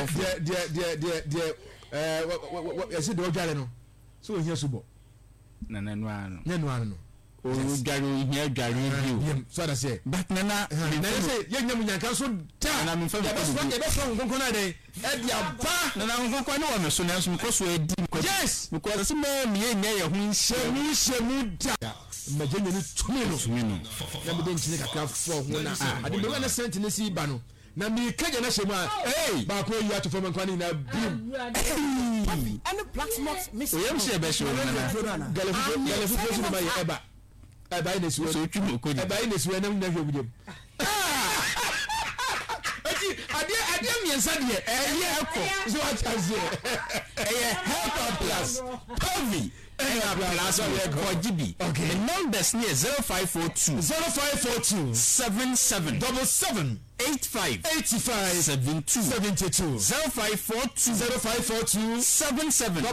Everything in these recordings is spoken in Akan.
I said do jare no so here subo nana no no o jare here jare you so that say but nana say ye nyam nyanka so ta na me fa nkonko na dey e dia ba nana nkonko na wo me so na so ko so edi yes because se me nye ye ho nhemu da majenye ni tumino na me den chine kakra fo ho na ade me na sent ne si ba no na mi kaje na shema ba ko yi atofo man kwani na bim and black smokes miss o yam se be so na galefu so ba ye eba ine suwe so twimo ko di eba ine suwe na na hwe budem ade miensa de eye eko so achaze eye help plus Pavi plus for GB. Okay. The numbers near 0542 77 85 72 0542 77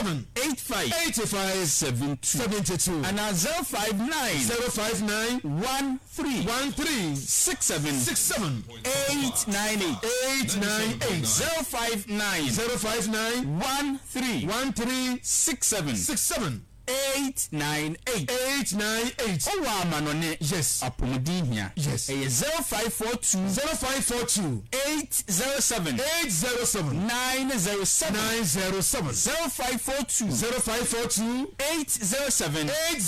85 72 and now 059 13 67 898 059 13 67 898 oh wa manone yes apomodin hia yes 0542 807 907 0542 807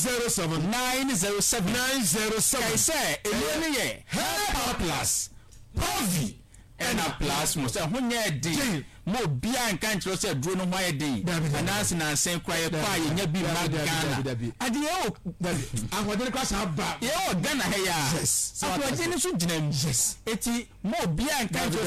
907 I say eleni ye help plus Pavi and a plus most honya di mo bia nkan kiro se duro no hwa di anansi na nsen kwaye kwa ye nya bi magana ade ye o ahode kwa sa ba ye o Ghana he ya so ahode ni so gina yes eti mo bia nkan